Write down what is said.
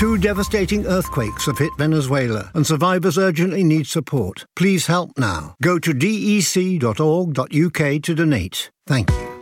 2 devastating earthquakes have hit Venezuela, and survivors urgently need support. Please help now. Go to dec.org.uk to donate. Thank you.